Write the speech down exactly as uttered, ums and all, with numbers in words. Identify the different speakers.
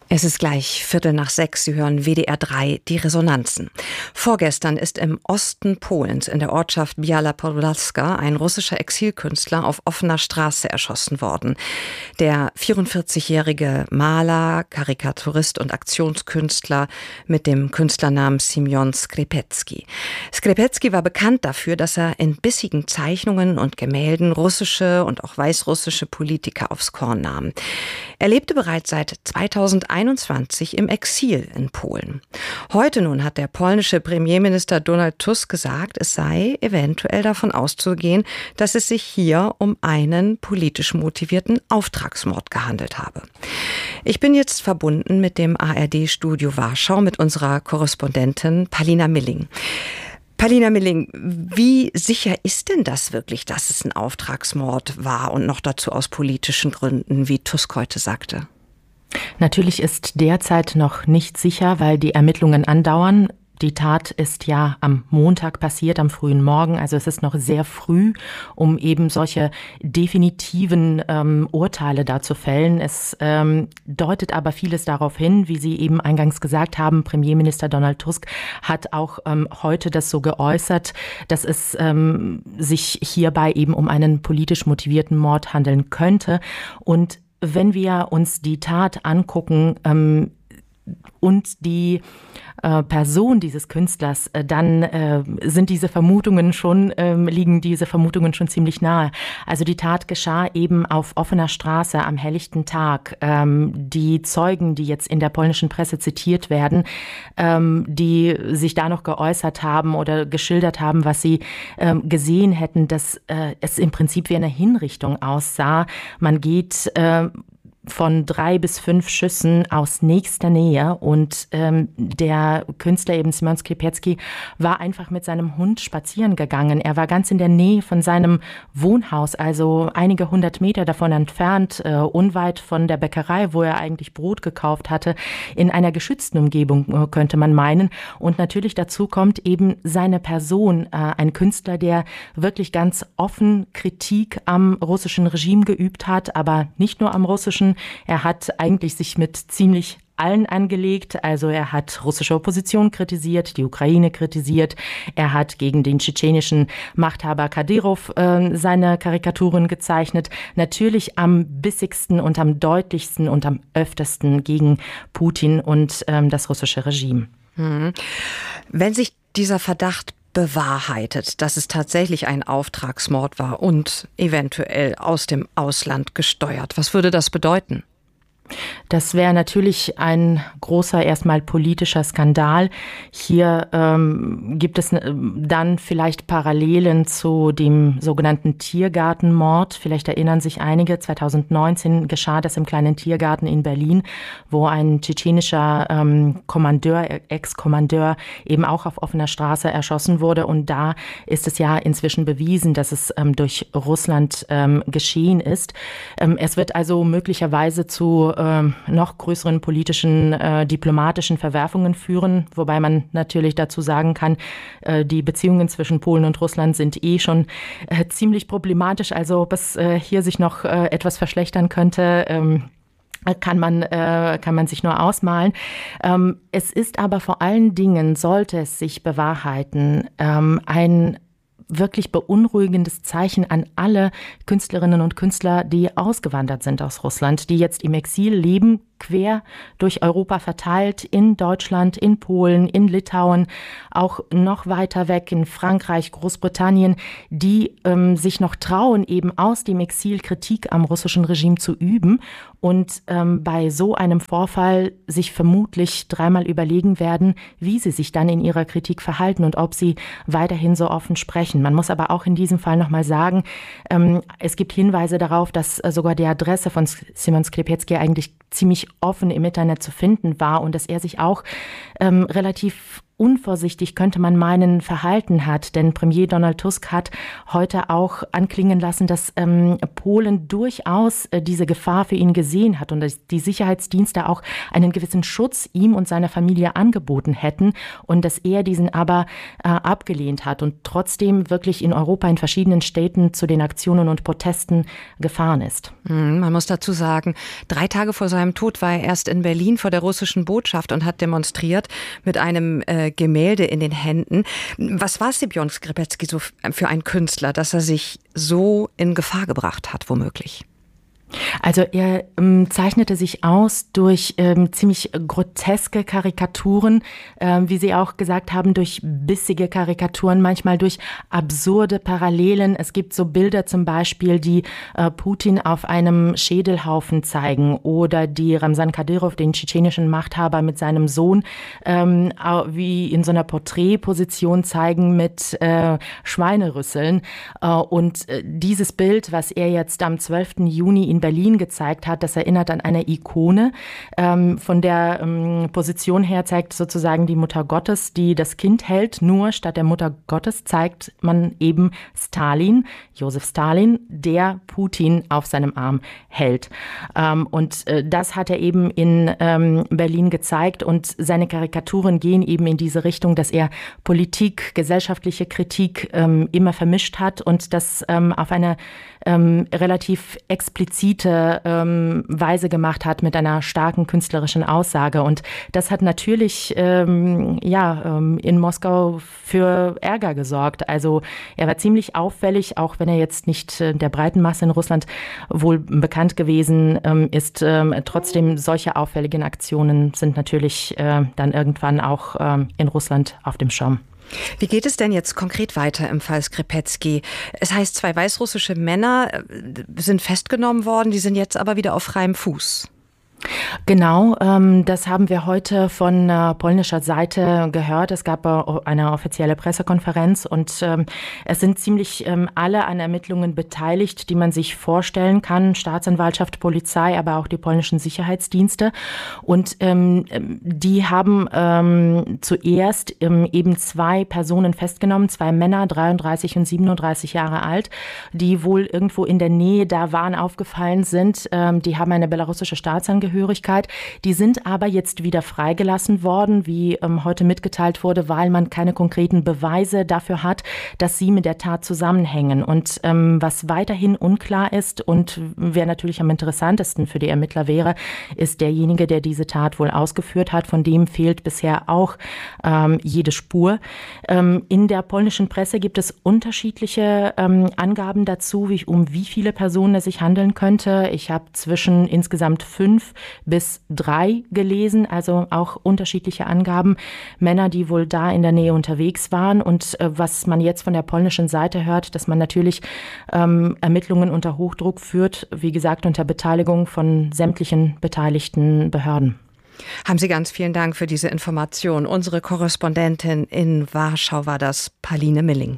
Speaker 1: Es ist gleich Viertel nach sechs. Sie hören W D R drei, die Resonanzen. Vorgestern ist im Osten Polens in der Ortschaft Biała Podlaska ein russischer Exilkünstler auf offener Straße erschossen worden. Der vierundvierzigjährige Maler, Karikaturist und Aktionskünstler mit dem Künstlernamen Semjon Skrzepecki. Skrzepecki war bekannt dafür, dass er in bissigen Zeichnungen und Gemälden russische und auch weißrussische Politiker aufs Korn nahm. Er lebte bereits seit zweitausendeinundzwanzig im Exil in Polen. Heute nun hat der polnische Premierminister Donald Tusk gesagt, es sei eventuell davon auszugehen, dass es sich hier um einen politisch motivierten Auftragsmord gehandelt habe. Ich bin jetzt verbunden mit dem A R D-Studio Warschau mit unserer Korrespondentin Palina Milling. Palina Milling, wie sicher ist denn das wirklich, dass es ein Auftragsmord war und noch dazu aus politischen Gründen, wie Tusk heute sagte?
Speaker 2: Natürlich ist derzeit noch nicht sicher, weil die Ermittlungen andauern. Die Tat ist ja am Montag passiert, am frühen Morgen. Also es ist noch sehr früh, um eben solche definitiven ähm, Urteile da zu fällen. Es ähm, deutet aber vieles darauf hin, wie Sie eben eingangs gesagt haben. Premierminister Donald Tusk hat auch ähm, heute das so geäußert, dass es ähm, sich hierbei eben um einen politisch motivierten Mord handeln könnte. Und wenn wir uns die Tat angucken, ähm, und die äh, Person dieses Künstlers, äh, dann äh, sind diese Vermutungen schon, äh, liegen diese Vermutungen schon ziemlich nahe. Also die Tat geschah eben auf offener Straße am helllichten Tag. Ähm, die Zeugen, die jetzt in der polnischen Presse zitiert werden, ähm, die sich da noch geäußert haben oder geschildert haben, was sie ähm, gesehen hätten, dass äh, es im Prinzip wie eine Hinrichtung aussah. Man geht äh, von drei bis fünf Schüssen aus nächster Nähe und ähm, der Künstler eben Semjon Skrzepecki war einfach mit seinem Hund spazieren gegangen. Er war ganz in der Nähe von seinem Wohnhaus, also einige hundert Meter davon entfernt, äh, unweit von der Bäckerei, wo er eigentlich Brot gekauft hatte, in einer geschützten Umgebung, äh, könnte man meinen. Und natürlich dazu kommt eben seine Person, äh, ein Künstler, der wirklich ganz offen Kritik am russischen Regime geübt hat, aber nicht nur am russischen. Er hat eigentlich sich mit ziemlich allen angelegt. Also er hat russische Opposition kritisiert, die Ukraine kritisiert. Er hat gegen den tschetschenischen Machthaber Kadyrov äh, seine Karikaturen gezeichnet. Natürlich am bissigsten und am deutlichsten und am öftesten gegen Putin und ähm, das russische Regime.
Speaker 1: Hm. Wenn sich dieser Verdacht bewahrheitet, dass es tatsächlich ein Auftragsmord war und eventuell aus dem Ausland gesteuert, was würde das bedeuten?
Speaker 2: Das wäre natürlich ein großer, erstmal politischer Skandal. Hier ähm, gibt es dann vielleicht Parallelen zu dem sogenannten Tiergartenmord. Vielleicht erinnern sich einige, zweitausendneunzehn geschah das im kleinen Tiergarten in Berlin, wo ein tschetschenischer ähm, Kommandeur, Ex-Kommandeur eben auch auf offener Straße erschossen wurde. Und da ist es ja inzwischen bewiesen, dass es ähm, durch Russland ähm, geschehen ist. Ähm, es wird also möglicherweise zu noch größeren politischen, äh, diplomatischen Verwerfungen führen, wobei man natürlich dazu sagen kann, äh, die Beziehungen zwischen Polen und Russland sind eh schon äh, ziemlich problematisch, also ob es äh, hier sich noch äh, etwas verschlechtern könnte, ähm, kann man, äh, kann man sich nur ausmalen. Ähm, es ist aber vor allen Dingen, sollte es sich bewahrheiten, ähm, ein wirklich beunruhigendes Zeichen an alle Künstlerinnen und Künstler, die ausgewandert sind aus Russland, die jetzt im Exil leben, quer durch Europa verteilt, in Deutschland, in Polen, in Litauen, auch noch weiter weg in Frankreich, Großbritannien, die ähm, sich noch trauen, eben aus dem Exil Kritik am russischen Regime zu üben und ähm, bei so einem Vorfall sich vermutlich dreimal überlegen werden, wie sie sich dann in ihrer Kritik verhalten und ob sie weiterhin so offen sprechen. Man muss aber auch in diesem Fall nochmal sagen, ähm, es gibt Hinweise darauf, dass äh, sogar die Adresse von Semjon Skrzepecki eigentlich ziemlich offen im Internet zu finden war und dass er sich auch ähm, relativ unvorsichtig, könnte man meinen, verhalten hat. Denn Premier Donald Tusk hat heute auch anklingen lassen, dass ähm, Polen durchaus äh, diese Gefahr für ihn gesehen hat und dass die Sicherheitsdienste auch einen gewissen Schutz ihm und seiner Familie angeboten hätten und dass er diesen aber äh, abgelehnt hat und trotzdem wirklich in Europa in verschiedenen Städten zu den Aktionen und Protesten gefahren ist.
Speaker 1: Man muss dazu sagen, drei Tage vor seinem Tod war er erst in Berlin vor der russischen Botschaft und hat demonstriert mit einem äh, Gemälde in den Händen. Was war Ssemjon Skrzepecki so für ein Künstler, dass er sich so in Gefahr gebracht hat, womöglich?
Speaker 2: Also er ähm, zeichnete sich aus durch ähm, ziemlich groteske Karikaturen, ähm, wie Sie auch gesagt haben, durch bissige Karikaturen, manchmal durch absurde Parallelen. Es gibt so Bilder zum Beispiel, die äh, Putin auf einem Schädelhaufen zeigen oder die Ramzan Kadyrov, den tschetschenischen Machthaber, mit seinem Sohn ähm, wie in so einer Porträtposition zeigen mit äh, Schweinerüsseln. Äh, und äh, dieses Bild, was er jetzt am zwölften Juni in Berlin gezeigt hat, das erinnert an eine Ikone. Ähm, von der ähm, Position her zeigt sozusagen die Mutter Gottes, die das Kind hält. Nur statt der Mutter Gottes zeigt man eben Stalin, Josef Stalin, der Putin auf seinem Arm hält. Ähm, und äh, das hat er eben in ähm, Berlin gezeigt. Und seine Karikaturen gehen eben in diese Richtung, dass er Politik, gesellschaftliche Kritik ähm, immer vermischt hat und das ähm, auf eine ähm, relativ explizite ähm, Weise gemacht hat mit einer starken künstlerischen Aussage. Und das hat natürlich ähm, ja, ähm, in Moskau für Ärger gesorgt. Also er war ziemlich auffällig, auch wenn er jetzt nicht äh, der breiten Masse in Russland wohl bekannt gewesen ähm, ist. Ähm, trotzdem solche auffälligen Aktionen sind natürlich äh, dann irgendwann auch ähm, in Russland auf dem Schirm.
Speaker 1: Wie geht es denn jetzt konkret weiter im Fall Skrzepecki? Es heißt, zwei weißrussische Männer sind festgenommen worden, die sind jetzt aber wieder auf freiem Fuß.
Speaker 2: Genau, ähm, das haben wir heute von äh, polnischer Seite gehört. Es gab äh, eine offizielle Pressekonferenz und ähm, es sind ziemlich ähm, alle an Ermittlungen beteiligt, die man sich vorstellen kann. Staatsanwaltschaft, Polizei, aber auch die polnischen Sicherheitsdienste. Und ähm, die haben ähm, zuerst ähm, eben zwei Personen festgenommen, zwei Männer, dreiunddreißig und siebenunddreißig Jahre alt, die wohl irgendwo in der Nähe da waren, aufgefallen sind. Ähm, die haben eine belarussische Staatsangehörigkeit. Die sind aber jetzt wieder freigelassen worden, wie ähm, heute mitgeteilt wurde, weil man keine konkreten Beweise dafür hat, dass sie mit der Tat zusammenhängen. Und ähm, was weiterhin unklar ist und wer natürlich am interessantesten für die Ermittler wäre, ist derjenige, der diese Tat wohl ausgeführt hat. Von dem fehlt bisher auch ähm, jede Spur. Ähm, in der polnischen Presse gibt es unterschiedliche ähm, Angaben dazu, wie, um wie viele Personen es sich handeln könnte. Ich habe zwischen insgesamt fünf bis drei gelesen, also auch unterschiedliche Angaben. Männer, die wohl da in der Nähe unterwegs waren. Und äh, was man jetzt von der polnischen Seite hört, dass man natürlich ähm, Ermittlungen unter Hochdruck führt, wie gesagt, unter Beteiligung von sämtlichen beteiligten Behörden.
Speaker 1: Haben Sie ganz vielen Dank für diese Information. Unsere Korrespondentin in Warschau war das, Pauline Milling.